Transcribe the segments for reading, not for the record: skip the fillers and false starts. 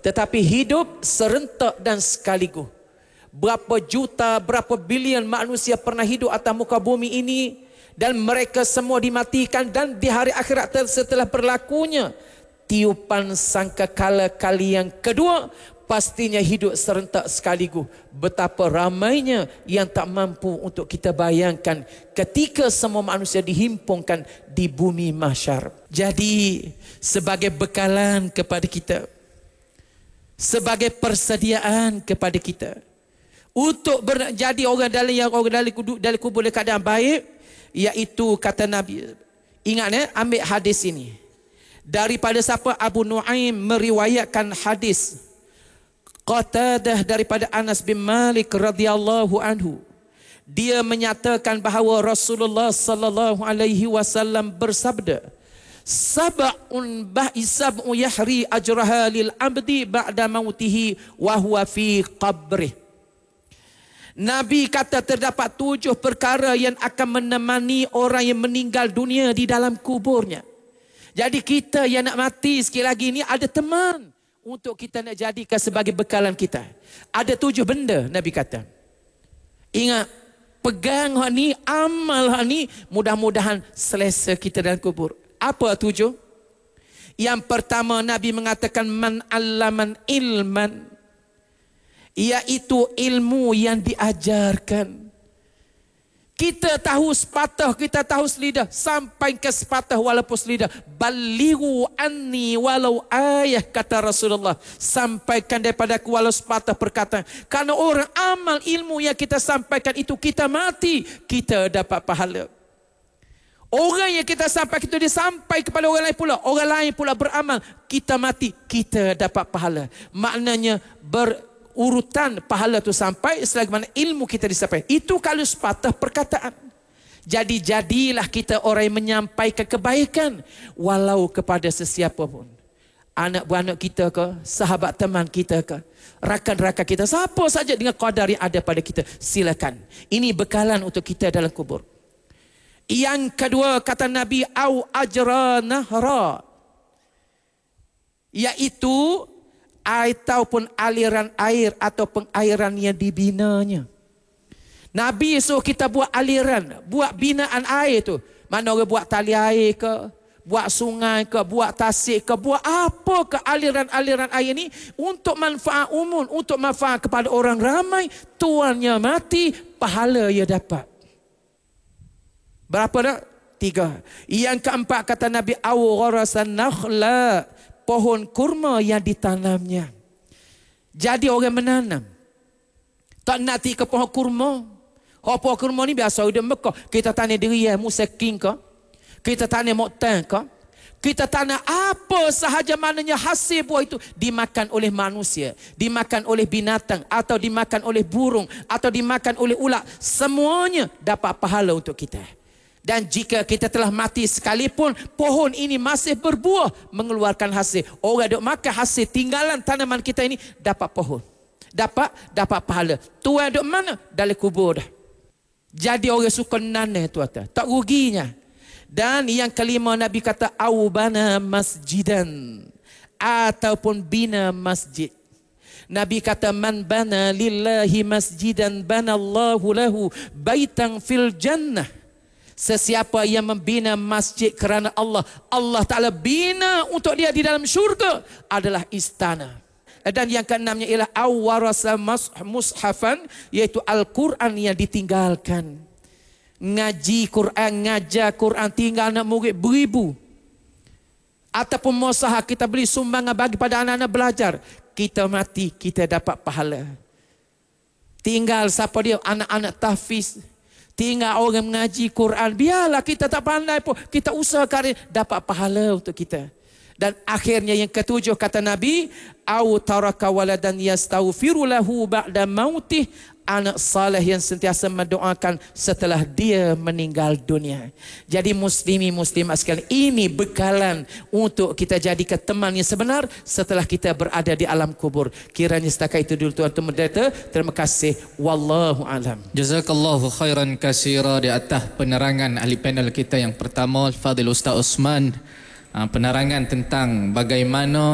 tetapi hidup serentak dan sekaligus. Berapa juta, berapa bilion manusia pernah hidup atas muka bumi ini, dan mereka semua dimatikan, dan di hari akhirat setelah berlakunya tiupan sangkakala kali yang kedua, pastinya hidup serentak sekaligus. Betapa ramainya yang tak mampu untuk kita bayangkan ketika semua manusia dihimpunkan di bumi mahsyar. Jadi sebagai bekalan kepada kita, sebagai persediaan kepada kita untuk menjadi orang dalam kubur dalam keadaan baik, iaitu kata Nabi, ingat ambil hadis ini daripada siapa? Abu Nuaim meriwayatkan hadis Qatadah daripada Anas bin Malik radhiyallahu anhu. Dia menyatakan bahawa Rasulullah sallallahu alaihi wasallam bersabda, sab'un ba'isab'u yahri ajraha lil abdi ba'da mautihi wa huwa fi qabrih. Nabi kata terdapat 7 perkara yang akan menemani orang yang meninggal dunia di dalam kuburnya. Jadi kita yang nak mati sekali lagi ni ada teman untuk kita nak jadikan sebagai bekalan kita. Ada 7 benda Nabi kata. Ingat, pegang hak ni, amal hak ni, mudah-mudahan selesa kita dalam kubur. Apa 7? Yang pertama Nabi mengatakan man allaman ilman, iaitu ilmu yang diajarkan. Kita tahu sepatah, kita tahu selidah, sampai ke sepatah walaupun selidah. Balighu anni walau ayah, kata Rasulullah. Sampaikan daripada aku walau sepatah perkataan. Karena orang amal ilmu yang kita sampaikan itu, kita mati, kita dapat pahala. Orang yang kita sampaikan itu dia sampai kepada orang lain pula. Orang lain pula beramal, kita mati, kita dapat pahala. Maknanya urutan pahala tu sampai selagi mana ilmu kita disampaikan. Itu kalau sepatah perkataan. Jadi jadilah kita orang yang menyampaikan kebaikan walau kepada sesiapa pun. Anak beranak kita ke, sahabat teman kita ke, rakan-rakan kita, siapa saja dengan qadar yang ada pada kita, silakan. Ini bekalan untuk kita dalam kubur. Yang kedua kata Nabi, au ajra nahra, iaitu ataupun aliran air atau pengairan yang dibinanya. Nabi suruh kita buat aliran, buat binaan air tu. Mana orang buat tali air ke, buat sungai ke, buat tasik ke, buat apa ke aliran-aliran air ni untuk manfaat umum, untuk manfaat kepada orang ramai. Tuannya mati, pahala ia dapat. Berapa dah? 3. Yang keempat kata Nabi, aw gharasan nakhla, pohon kurma yang ditanamnya. Jadi orang menanam, tak nanti ke pohon kurma. Pohon kurma ni biasa di Mekah. Kita tanam diri musaking ke, kita tanam moktan ke, kita tanam apa sahaja, maknanya hasil buah itu dimakan oleh manusia, dimakan oleh binatang, atau dimakan oleh burung, atau dimakan oleh ulat. Semuanya dapat pahala untuk kita. Dan jika kita telah mati sekalipun, pohon ini masih berbuah, mengeluarkan hasil. Orang duk makan hasil tinggalan tanaman kita ini, dapat pohon. Dapat pahala. Tuan duk mana? Dalam kubur dah. Jadi orang suka nanah tu atas. Tak ruginya. Dan yang kelima Nabi kata, au bana masjidan, ataupun bina masjid. Nabi kata, man bana lillahi masjidan banallahu lahu baitan fil jannah. Sesiapa yang membina masjid kerana Allah, Allah Ta'ala bina untuk dia di dalam syurga adalah istana. Dan yang keenamnya ialah awarasa mushafan, iaitu Al-Quran yang ditinggalkan. Ngaji Quran, ngajar Quran, tinggal anak murid beribu. Ataupun musahah, kita beri sumbangan bagi pada anak-anak belajar. Kita mati, kita dapat pahala. Tinggal siapa dia? Anak-anak tahfiz. Tinggal orang mengaji Quran. Biarlah kita tak pandai pun, kita usahakan dapat pahala untuk kita. Dan akhirnya yang ketujuh kata Nabi, au taraka waladan yastaghfiru lahu ba'da mautih, anak saleh yang sentiasa mendoakan setelah dia meninggal dunia. Jadi muslimat sekalian, ini bekalan untuk kita jadikan teman yang sebenar setelah kita berada di alam kubur. Kiranya setakat itu dulu tuan-tuan mendeta. Terima kasih. Wallahu alam. Jazakallahu khairan katsira di atas penerangan ahli panel kita yang pertama, Fadil Ustaz Osman. Penerangan tentang bagaimana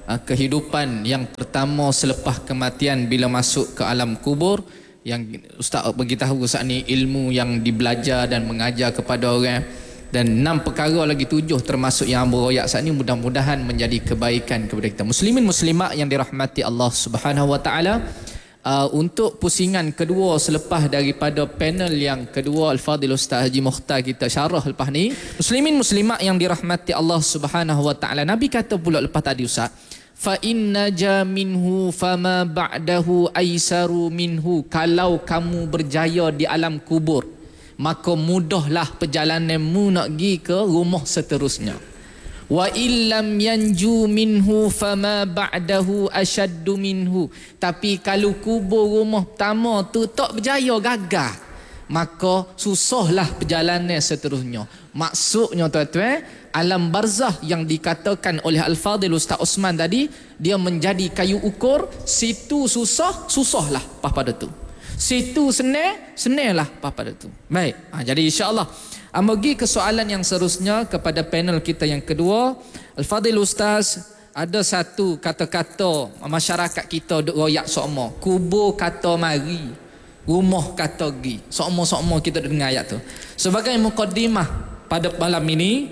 kehidupan yang pertama selepas kematian bila masuk ke alam kubur, yang Ustaz beritahu saat ni ilmu yang dibelajar dan mengajar kepada orang, dan 6 perkara lagi 7 termasuk yang beroyak saat ni, mudah-mudahan menjadi kebaikan kepada kita. Muslimin muslimat yang dirahmati Allah Subhanahu wa taala, untuk pusingan kedua selepas daripada panel yang kedua, Al-Fadhil Ustaz Haji Mukhtar kita syarah lepas ni. Muslimin muslimat yang dirahmati Allah Subhanahu wa taala, Nabi kata pula lepas tadi Ustaz, fa inna ja minhu fama ba'dahu aisaru minhu. Kalau kamu berjaya di alam kubur, maka mudahlah perjalananmu nak pergi ke rumah seterusnya. Wa illam yanju minhu fama ba'dahu ashaddu minhu. Tapi kalau kubur rumah pertama tu tak berjaya, gagal, maka susahlah perjalanan seterusnya. Maksudnya tuan-tuan, alam barzah yang dikatakan oleh Al-Fadhil Ustaz Osman tadi, dia menjadi kayu ukur. Situ susah, susahlah pas pada tu. Situ senang, senanglah pas pada tu. Baik, jadi insya-Allah pergi ke soalan yang seterusnya kepada panel kita yang kedua. Al-Fadhil Ustaz, ada satu kata-kata masyarakat kita duk royak sokmo. Kubur kata mari, rumah kata gi. Sokmo-sokmo kita dengar ayat tu. Sebagai mukadimah pada malam ini,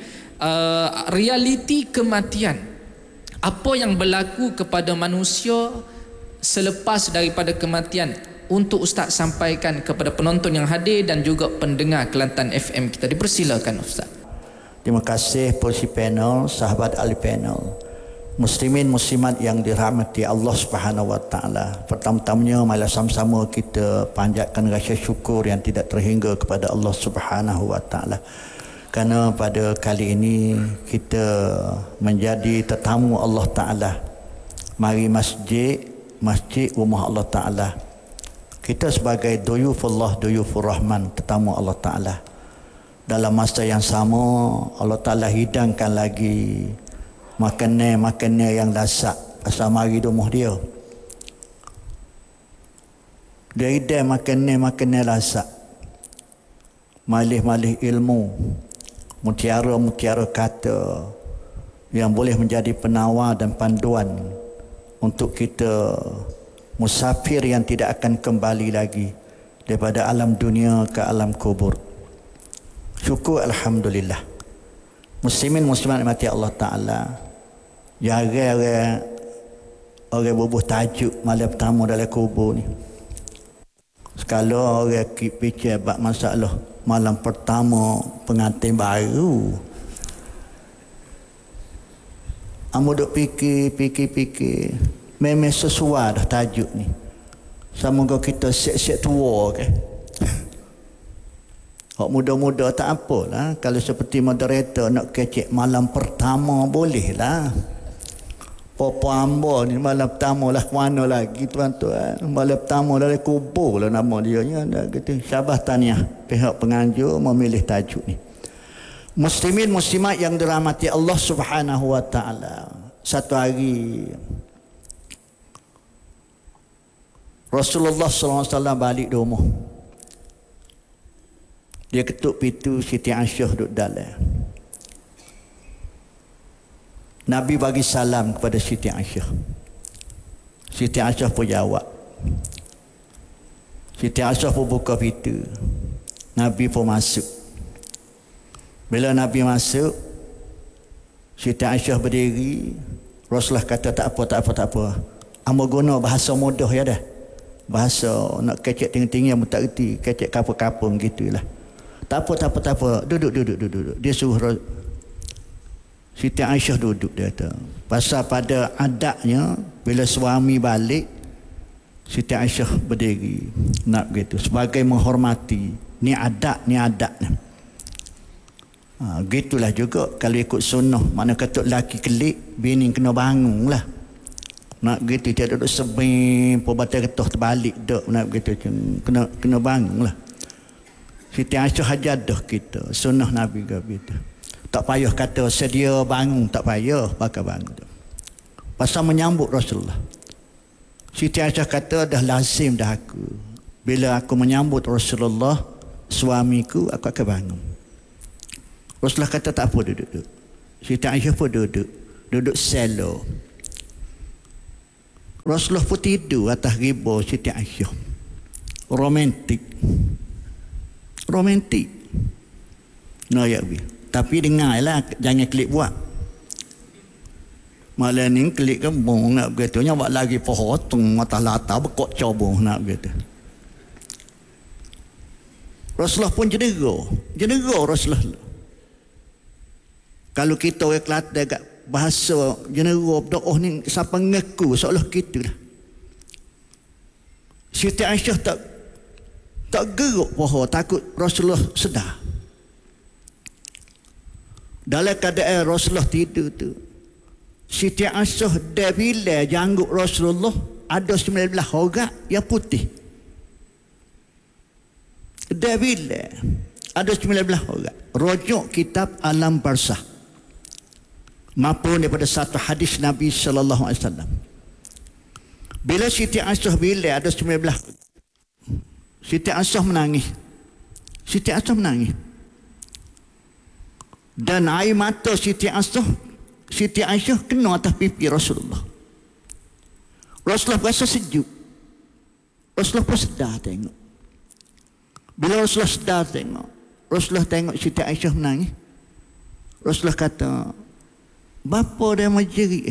realiti kematian. Apa yang berlaku kepada manusia selepas daripada kematian, untuk Ustaz sampaikan kepada penonton yang hadir dan juga pendengar Kelantan FM kita. Dipersilakan Ustaz. Terima kasih posisi panel, sahabat ahli panel. Muslimin muslimat yang dirahmati Allah Subhanahu wa taala. Pertama-tamanya marilah sama-sama kita panjatkan rasa syukur yang tidak terhingga kepada Allah Subhanahu wa taala. Kerana pada kali ini kita menjadi tetamu Allah taala. Mari masjid rumah Allah taala. Kita sebagai duyufullah, duyufur rahman, tetamu Allah Ta'ala. Dalam masa yang sama, Allah Ta'ala hidangkan lagi makanan yang lazat pasal mari rumah dia. Dia hidang makanan lazat, malih-malih ilmu, mutiara-mutiara kata yang boleh menjadi penawar dan panduan untuk kita musafir yang tidak akan kembali lagi daripada alam dunia ke alam kubur. Syukur alhamdulillah. Muslimin muslimat mati Allah Taala. Jarang orang bubuh tajuk malam pertama dalam kubur ni. Sekala orang fikir bab masalah malam pertama pengantin baru. Amu duk fikir. Memang sesuai dah tajuk ni. Semoga kita siap-siap tua ke. Hak muda-muda tak apalah. Kalau seperti moderator nak kecek malam pertama boleh lah. Popo Ambo ni malam pertama lah ke mana lagi tuan-tuan. Malam pertama dari kubur lah nama dia. Syabas tahniah pihak penganjur memilih tajuk ni. Muslimin muslimat yang dirahmati Allah Subhanahu wa taala. Satu hari Rasulullah SAW balik di rumah. Dia ketuk pintu, Siti Aisyah duduk dalam. Nabi bagi salam kepada Siti Aisyah. Siti Aisyah pun jawab. Siti Aisyah pun buka pintu. Nabi pun masuk. Bila Nabi masuk, Siti Aisyah berdiri. Rasulullah kata tak apa. Amba guna bahasa mudah ya dah. Bahasa nak kecek tinggi-tinggi yang tak reti, kecek kapur-kapur gitulah. Tak apa. Duduk. Dia suruh Siti Aisyah duduk, dia kata. Pasal pada adatnya bila suami balik, Siti Aisyah berdiri nak gitu sebagai menghormati. Ni adatnya. Gitulah juga kalau ikut sunnah, mana kata lelaki kelik, bini kena bangun lah. Nak gitu dia duduk sebim perbatai getah terbalik dak nak gitu kena bangun lah. Siti Aisyah hajadah kita sunnah Nabi gitu. Tak payah kata sedia bangun, tak payah bakal bangun. Pasal menyambut Rasulullah. Siti Aisyah kata dah lazim dah aku. Bila aku menyambut Rasulullah, suamiku, aku akan bangun. Rasulullah kata tak apa, duduk. Siti Aisyah pun duduk selo. Rasulullah pun tidur atas riba Siti Aisyah. Romantik. No ya bi. Tapi dengarlah, jangan klik buat. Malah ni klik kembung nak berkata, buat lagi pohon atas latar bekok cobong nak berkata. Rasulullah pun jenera Rasulullah. Kalau kita orang Kelantan agak bahasa jenera doa ni siapa ngaku seolah kita lah. Siti Aisyah tak geruk pohon, takut Rasulullah sedar. Dalam keadaan Rasulullah tidur tu, Siti Aisyah dah bila janggut Rasulullah ada 19 orang yang putih. Dah bila ada 19 orang. Rujuk kitab Alam Barzah maupun daripada satu hadis Nabi sallallahu alaihi wasallam. Bila Siti Aisyah bila ada 19, Siti Aisyah menangis. Dan air mata Siti Aisyah kena atas pipi Rasulullah. Rasulullah rasa sejuk. Rasulullah pun sedar tengok. Bila Rasulullah sedar tengok, Rasulullah tengok Siti Aisyah menangis. Rasulullah kata, bapa dia menjerit.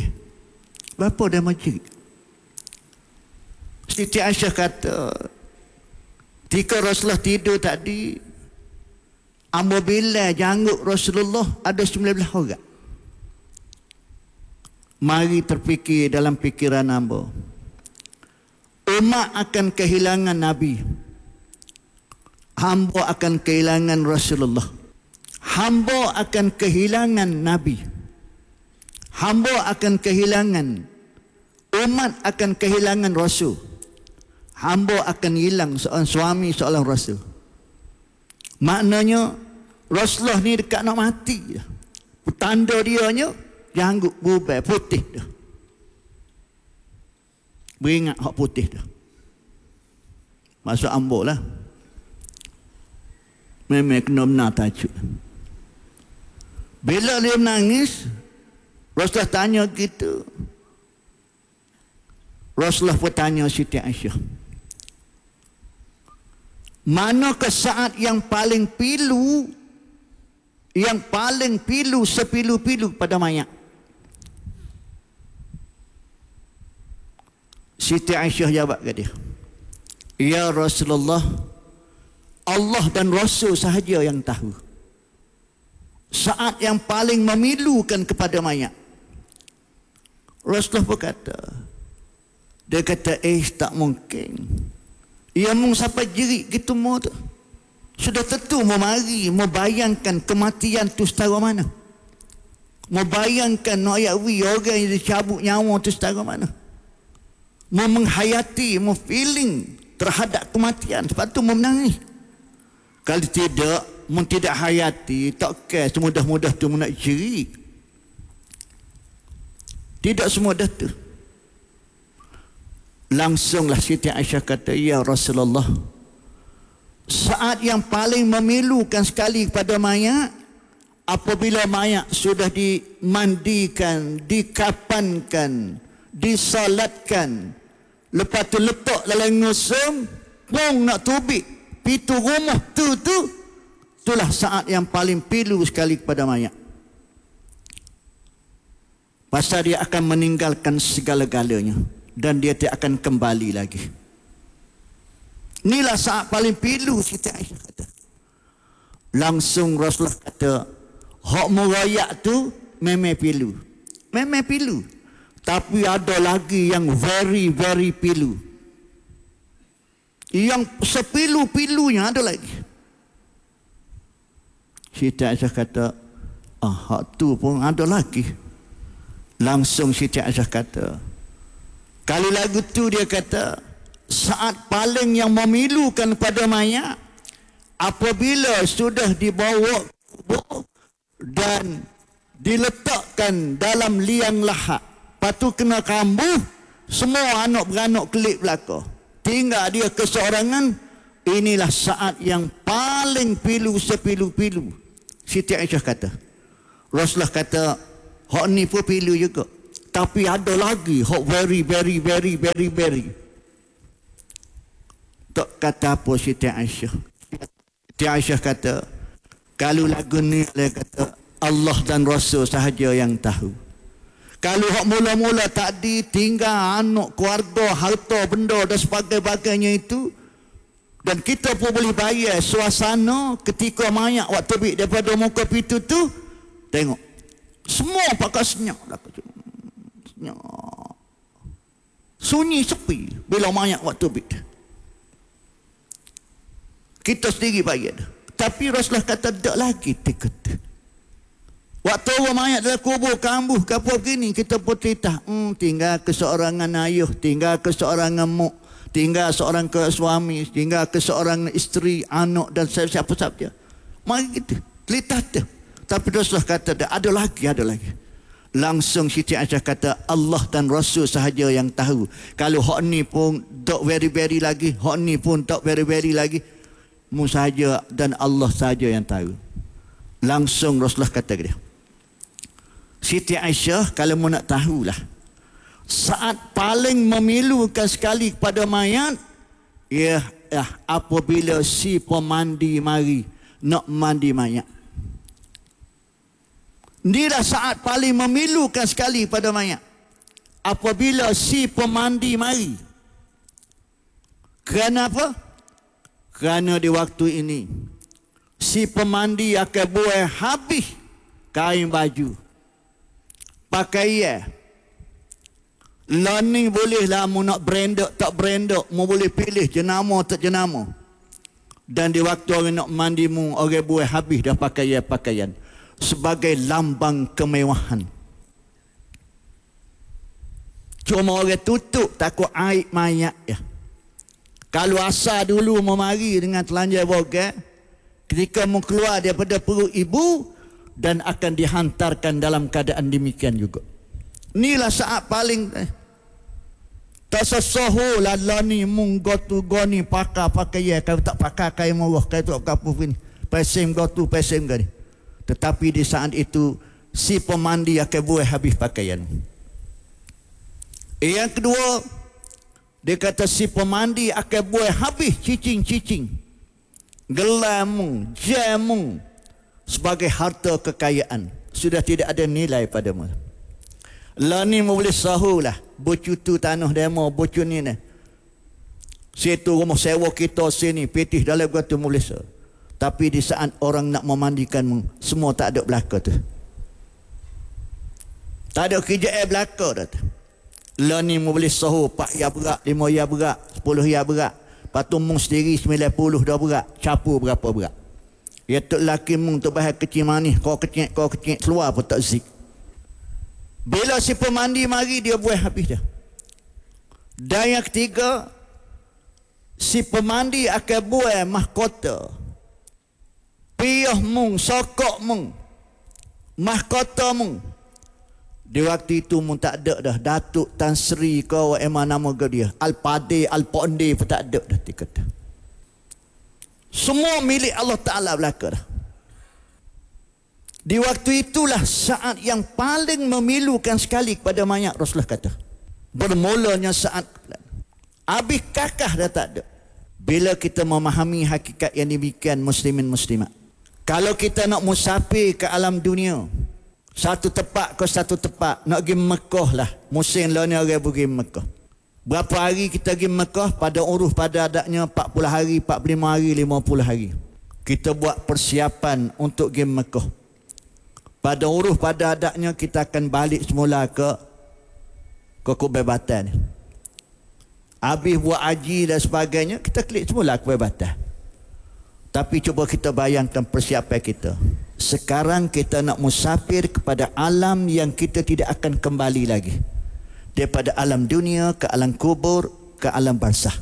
Siti Aisyah kata, ketika Rasulullah tidur tadi, apabila janggut Rasulullah ada 19 orang. Mari terfikir dalam fikiran hamba. Umat akan kehilangan Nabi. Hamba akan kehilangan Rasulullah. Hamba akan kehilangan Nabi. Hamba akan kehilangan. Umat akan kehilangan Rasul. Hamba akan hilang seorang suami, seorang Rasul. Maknanya Rasulullah ni dekat nak mati. Petanda dianya janggut berubah putih dah. Beringat hak putih dah. Maksud ambo lah. Memang kena benar tajuk. Bila dia menangis, Rasulullah tanya kita. Rasulullah pun tanya Siti Aisyah, manakah saat yang paling pilu, sepilu-pilu pada mayat? Siti Aisyah jawab ke dia, ya Rasulullah, Allah dan Rasul sahaja yang tahu saat yang paling memilukan kepada mayat. Rasulullah pun kata, dia kata, tak mungkin. Ia mung sampai jerit gitu mau tu. Sudah tentu mau mari, mau bayangkan kematian tu setara mana. Mau bayangkan nak orang yang dicabut nyawa tu setara mana. Mau menghayati, mau feeling terhadap kematian. Sebab tu mau menangis. Kalau tidak, mau tidak hayati, tak care semudah-mudah tu nak jerit. Tidak semudah tu. Langsunglah Siti Aisyah kata, ya Rasulullah, saat yang paling memilukan sekali kepada mayat, apabila mayat sudah dimandikan, dikapankan, disalatkan, lepas tu letak dalam ngusum, pung nak tubik pintu rumah tu, itulah saat yang paling pilu sekali kepada mayat. Pasal dia akan meninggalkan segala-galanya dan dia tidak akan kembali lagi. Inilah saat paling pilu, Siti Aisyah kata. Langsung Rasulullah kata, hak merayak tu memang pilu. Memang pilu. Tapi ada lagi yang very, very pilu. Yang sepilu-pilunya ada lagi. Siti Aisyah kata, hak tu pun ada lagi. Langsung Siti Aisyah kata, kali lagu tu dia kata, saat paling yang memilukan pada mayat, apabila sudah dibawa dan diletakkan dalam liang lahat, patu kena kambuh, semua anak beranak kelip belaka, tinggal dia keseorangan. Inilah saat yang paling pilu sepilu-pilu. Siti Aisyah kata. Rasulullah kata, hak ni pun pilu juga. Tapi ada lagi hok very. Tak kata apa Siti Aisyah. Siti Aisyah kata, kalau lagu ni dia kata Allah dan Rasul sahaja yang tahu. Kalau hak mula-mula tadi tinggal anak, keluarga, harta, benda dan sebagainya itu, dan kita pun boleh bayar suasana ketika mayat waktu terbit daripada muka pintu tu, tengok semua pakai senyap. Sunyi sepi bila mayat waktu terbit. Kita sendiri bayar. Tapi Rasulullah kata tak lagi tiket. Waktu orang mayat dalam kubur kambuh ke apa begini, kita pun cerita, tinggal keseorangan ayah, tinggal keseorangan mak, tinggal seorang ke suami, tinggal ke seorang isteri, anak dan siapa saja. Mari kita telitah tu. Tapi Rasulullah kata ada lagi. Langsung Siti Aisyah kata Allah dan Rasul sahaja yang tahu. Kalau hak ni pun tak very lagi, hak ni pun tak very lagi, mu sahaja dan Allah sahaja yang tahu. Langsung Rasulullah kata dia, Siti Aisyah, kalau mu nak tahulah, saat paling memilukan sekali kepada mayat, apabila si pemandi mari nak mandi mayat. Inilah saat paling memilukan sekali pada mayat, apabila si pemandi mari. Kerana apa? Kerana di waktu ini si pemandi akan buang habis kain baju, pakaian. Learning bolehlah mu nak branded tak branded, mu boleh pilih jenama tak jenama. Dan di waktu orang nak mandi mu, orang buang habis dah pakaian sebagai lambang kemewahan. Cuma orang tutup takut aib mayat ya. Kalau asal dulu mau mari dengan telanjang bogel, ketika mu keluar daripada perut ibu dan akan dihantarkan dalam keadaan demikian juga. Inilah saat paling tak sesuhu lah ni mung gotu goni pakai kalau tak pakai kain murah kain tu kapur ni pesem gotu pesem gani. Tetapi di saat itu si pemandi akan buang habis pakaian. Yang kedua, dia kata si pemandi akan buang habis cicing gelam jamu sebagai harta kekayaan, sudah tidak ada nilai padamu. Lah ni boleh sahulah bocutu tanah demo bocun ni nah. Situ rumah sewa kita sini petih dalam gatu boleh sah. Tapi di saat orang nak memandikanmu, semua tak ada belaka tu. Tak ada kerja belaka dah tu. Lah ni boleh sahu 4 ya berat, 5 ya berat, 10 ya berat. Patu mung sendiri 90 dah berat. Capu berapa berat. Ya tu laki mung tu bahas kecil manis, kau kecil keluar pun tak zik. Bila si pemandi mari dia buang habis dah. Dan yang ketiga, si pemandi akan buang mahkota. Piyah mung, sokok mung, mahkota mung. Di waktu itu mung tak ada dah Datuk Tan Sri kau emang nama kau dia, Al-Pade, Al-Ponde pun tak ada dah dikata. Semua milik Allah Ta'ala belaka dah. Di waktu itulah saat yang paling memilukan sekali kepada mayat, Rasulullah kata. Bermulanya saat habis kakah dah tak ada. Bila kita memahami hakikat yang demikian, muslimin muslimat, kalau kita nak musafir ke alam dunia, satu tempat ke satu tempat, nak pergi Mekah lah, musim lah ni orang pergi Mekah. Berapa hari kita pergi Mekah? Pada urus pada adatnya 40 hari, 45 hari, 50 hari. Kita buat persiapan untuk pergi Mekah. Pada urus pada adatnya kita akan balik semula ke Kubebatan. Habis buat haji dan sebagainya, kita klik semula ke Kubebatan. Tapi cuba kita bayangkan persiapan kita. Sekarang kita nak musafir kepada alam yang kita tidak akan kembali lagi. Daripada alam dunia ke alam kubur, ke alam barzah.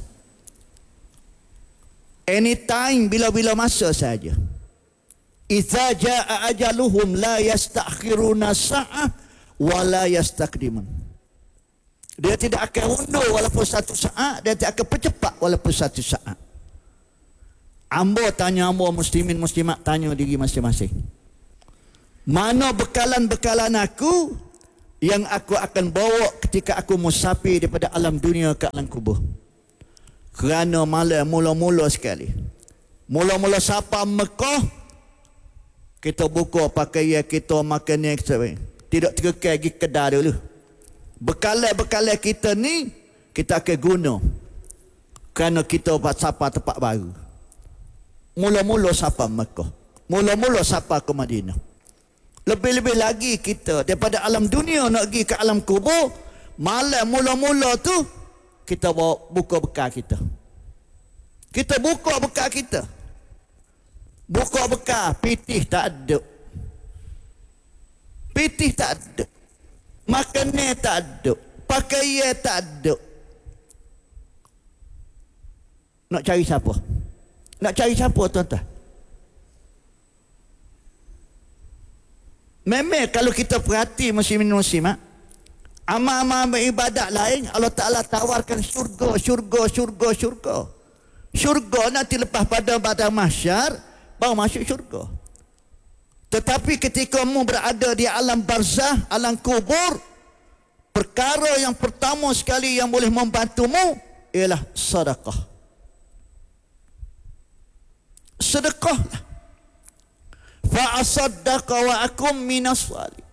Anytime, bila-bila masa saja. Idza jaa ajaluhum la yastakhiruna sa'ah wa la yastaqdimun. Dia tidak akan undur walaupun satu saat, dia tidak akan percepat walaupun satu saat. Ambo tanya ambo, muslimin muslimat tanya diri masing-masing. Mana bekalan-bekalan aku yang aku akan bawa ketika aku musafir daripada alam dunia ke alam kubur. Kerana malam mula-mula sekali. Mula-mula siapa Mekah, kita buka pakaian kita, makan kita. Tidak terkekal pergi kedai dulu. Bekalan-bekalan kita ni, kita akan guna. Kerana kita sapa tempat baru. Mula-mula siapa Mekah. Mula-mula siapa ke Madinah. Lebih-lebih lagi kita daripada alam dunia nak pergi ke alam kubur, malam mula-mula tu kita bawa buka bekal kita. Kita buka bekal kita. Buka bekal, pitih tak ada. Pitih tak ada. Makanan tak ada. Pakaian tak ada. Nak cari siapa? Nak cari siapa tuan-tuan? Memang kalau kita perhati muslimin-muslimat, amal-amal ibadat lain Allah Ta'ala tawarkan syurga, syurga, syurga, syurga. Syurga nanti lepas pada mahsyar baru masuk syurga. Tetapi ketika kamu berada di alam barzah, alam kubur, perkara yang pertama sekali yang boleh membantumu ialah sedekah. Sedekahlah. Fa'asaddaqa wa akum minas salih.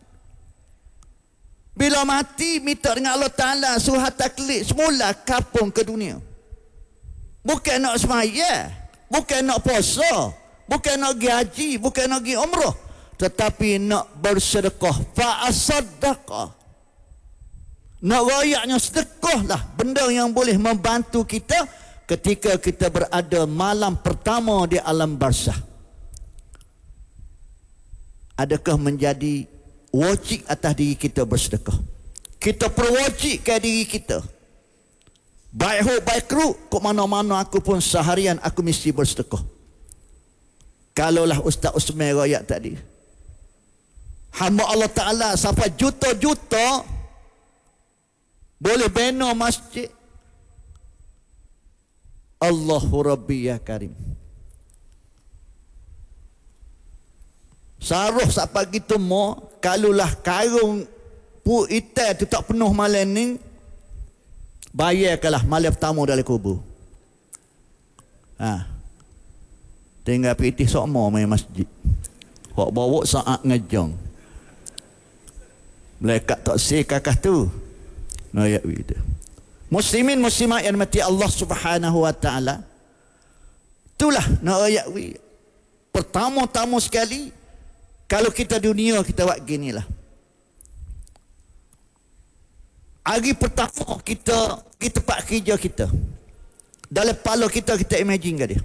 Bila mati minta dengan Allah Ta'ala suruh taklid semula kapung ke dunia. Bukan nak semaya, bukan nak puasa, bukan nak pergi haji, bukan nak pergi umrah, tetapi nak bersedekah. Fa'asaddaqa. Nak rayaknya sedekah lah benda yang boleh membantu kita ketika kita berada malam pertama di alam barzah. Adakah menjadi wajib atas diri kita bersedekah? Kita perwajibkan diri kita. Baik hok baik keruk, kok mana-mana aku pun seharian aku mesti bersedekah. Kalaulah Ustaz Usman royak tadi, hamba Allah Ta'ala sampai juta-juta boleh bina masjid. Allahu Rabbi ya Karim. Saruh saat pagi tu mo, kalulah karung pu itai tu tak penuh malam ni, bayarkanlah malam pertama dalam kubur. Tinggal pitih sokmo main masjid. Hok bawa saat ngejong. Malaikat tak si kakak tu. Noyak gitu. Muslimin muslimat yang mati Allah Subhanahu wa taala. Itulah noyak wi. Pertama-tama sekali, kalau kita dunia kita buat ginilah. Hari pertama kita tempat kerja kita. Dalam kepala kita imagine ke dia.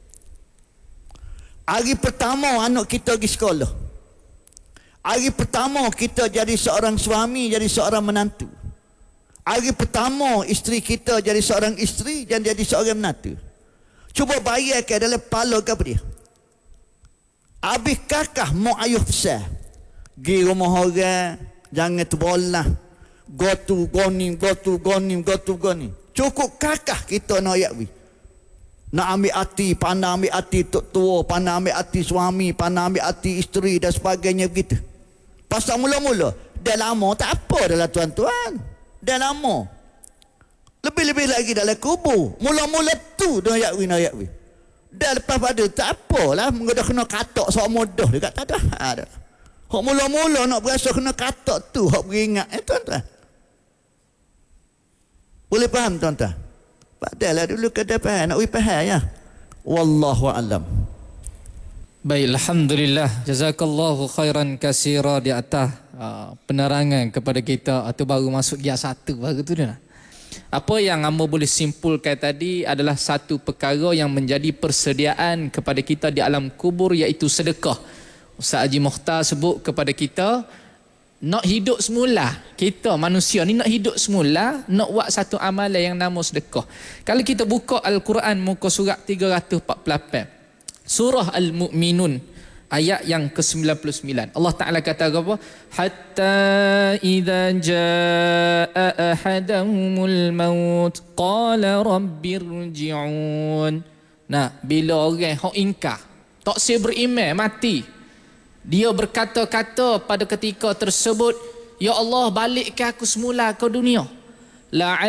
Hari pertama anak kita pergi sekolah. Hari pertama kita jadi seorang suami, jadi seorang menantu. Hari pertama isteri kita jadi seorang isteri dan jadi seorang menantu. Cuba bayangkan dalam kepala ke apa dia. Habis kakak mau ayuh besar. Pergi rumah orang, jangan terbolah. Go goni. Cukup kakak kita nak ayat. Nak ambil hati, pandang ambil hati tok tua, pandang ambil hati suami, pandang ambil hati isteri dan sebagainya begitu. Pasal mula-mula, dah lama tak apa dah lah tuan-tuan. Dah lama. Lebih-lebih lagi dalam kubur. Mula-mula tu dah ayat. Dah lepas pada tak apalah, dah kena katak sok mudah dekat tak ada. Hak mula-mula nak berasa kena katak tu, hak beringat tuan-tuan. Boleh faham tuan-tuan? Padahal dulu kena faham, nak faham ya. Wallahu a'lam. Baik, alhamdulillah. Jazakallahu khairan katsira di atas penerangan kepada kita atau baru masuk gear 1 baru tu dah. Apa yang hamba boleh simpulkan tadi adalah satu perkara yang menjadi persediaan kepada kita di alam kubur, iaitu sedekah. Ustaz Haji Mokhtar sebut kepada kita, nak hidup semula. Kita manusia ni nak hidup semula, nak buat satu amalan yang nama sedekah. Kalau kita buka Al-Quran muka surat 348, surah Al-Mu'minun, ayat yang ke-99. Allah Ta'ala kata apa? Hatta idza jaa ahadahumul maut qala rabbirji'un. Nah, bila orang hok ingkar, tak saya beriman, mati, dia berkata-kata pada ketika tersebut, Ya Allah, balikkan aku semula ke dunia. La